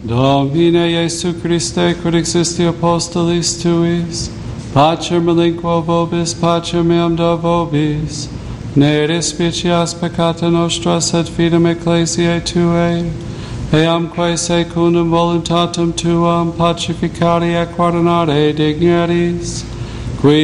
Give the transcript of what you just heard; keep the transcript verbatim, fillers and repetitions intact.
Domine Iesu Christe, quod existi apostolis tuis, pacer melinquo vobis, pacer meam do vobis, ne despicias peccata nostra, sed fidem ecclesiae tuae, eamque secundum voluntatem tuam pacificari et guardinare digneris,